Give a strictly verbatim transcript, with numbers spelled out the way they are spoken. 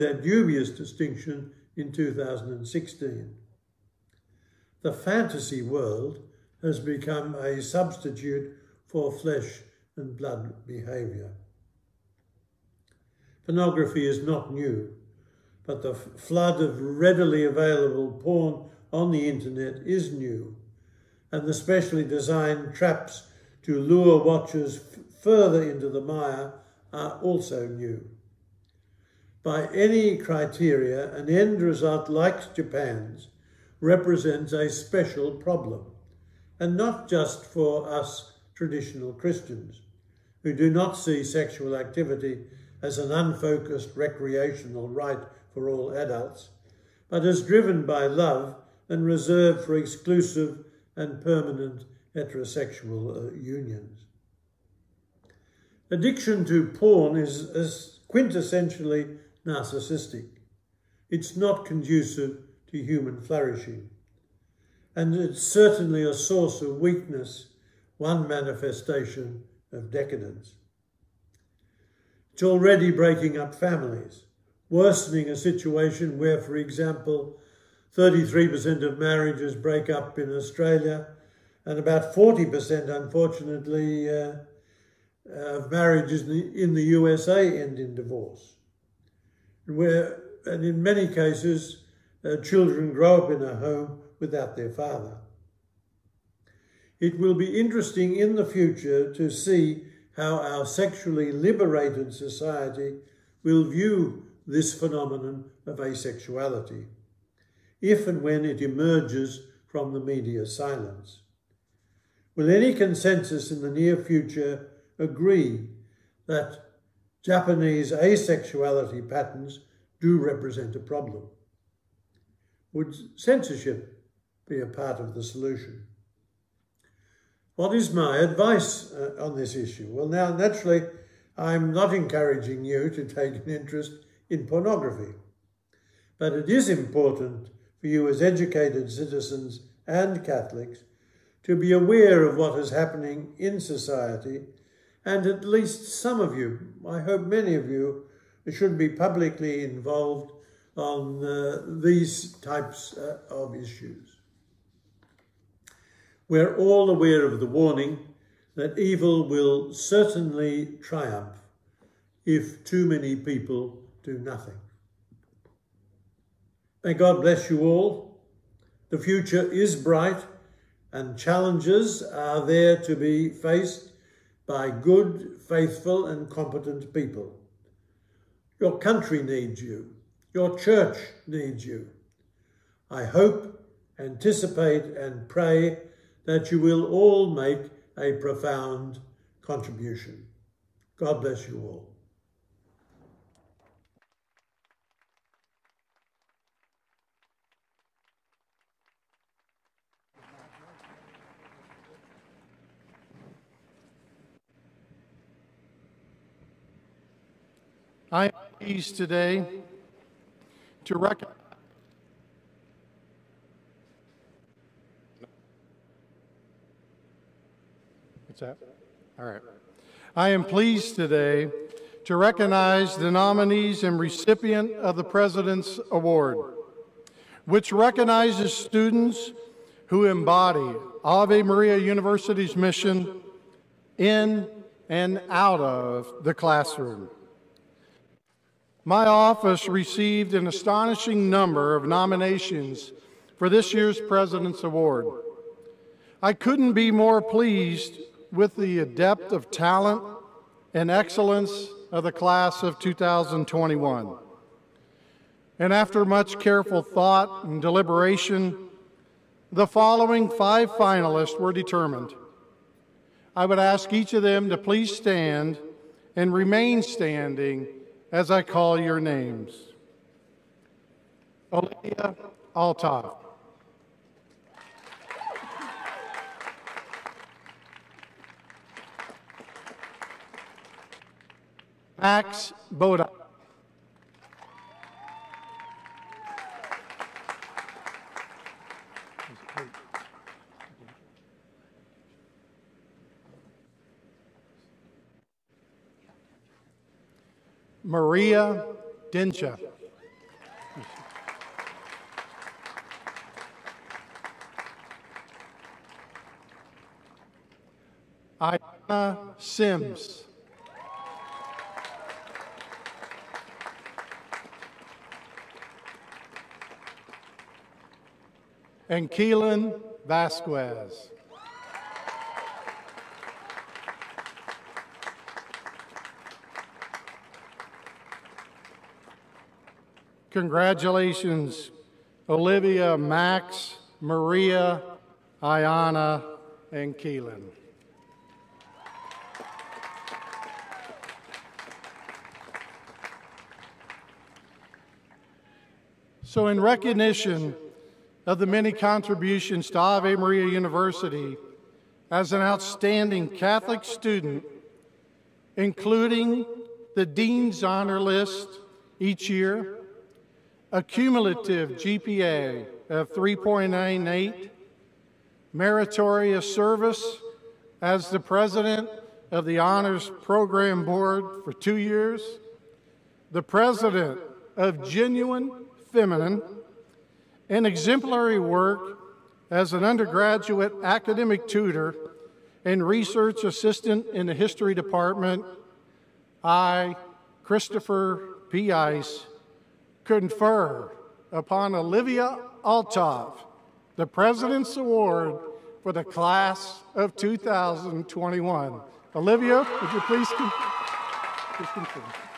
that dubious distinction in two thousand sixteen. The fantasy world has become a substitute for flesh and blood behaviour. Pornography is not new, but the flood of readily available porn on the internet is new, and the specially designed traps to lure watchers further into the mire are also new. By any criteria, an end result like Japan's represents a special problem, and not just for us traditional Christians, who do not see sexual activity as an unfocused recreational right for all adults, but as driven by love and reserved for exclusive and permanent heterosexual uh, unions. Addiction to porn is, is quintessentially narcissistic. It's not conducive to human flourishing. And it's certainly a source of weakness, one manifestation of decadence. It's already breaking up families, worsening a situation where, for example, thirty-three percent of marriages break up in Australia, and about forty percent, unfortunately, uh, of marriages in the U S A end in divorce. Where, and in many cases, uh, children grow up in a home without their father. It will be interesting in the future to see how our sexually liberated society will view this phenomenon of asexuality, if and when it emerges from the media silence. Will any consensus in the near future agree that Japanese asexuality patterns do represent a problem? Would censorship be a part of the solution? What is my advice uh, on this issue? Well, now, naturally, I'm not encouraging you to take an interest in pornography, but it is important for you as educated citizens and Catholics to be aware of what is happening in society, and at least some of you, I hope many of you, should be publicly involved on uh, these types uh, of issues. We're all aware of the warning that evil will certainly triumph if too many people do nothing. May God bless you all. The future is bright, and challenges are there to be faced by good, faithful, and competent people. Your country needs you. Your church needs you. I hope, anticipate, and pray that you will all make a profound contribution. God bless you all. I am pleased today to recognize What's that? All right. I am pleased today to recognize the nominees and recipient of the President's Award, which recognizes students who embody Ave Maria University's mission in and out of the classroom. My office received an astonishing number of nominations for this year's President's Award. I couldn't be more pleased with the depth of talent and excellence of the class of two thousand twenty-one. And after much careful thought and deliberation, the following five finalists were determined. I would ask each of them to please stand and remain standing as I call your names. Olivia Althoff. Max Boda. Maria Dincha. Ayana Sims. And Keelan Vasquez. Congratulations, Olivia, Max, Maria, Ayana, and Keelan. So in recognition of the many contributions to Ave Maria University as an outstanding Catholic student, including the Dean's Honor List each year, a cumulative G P A of three point nine eight, meritorious service as the president of the Honors Program Board for two years, the president of Genuine Feminine, and exemplary work as an undergraduate academic tutor and research assistant in the history department, I, Christopher P. Ice, confer upon Olivia Althoff the President's Award for the class of two thousand twenty-one. Olivia, would you please, con please continue?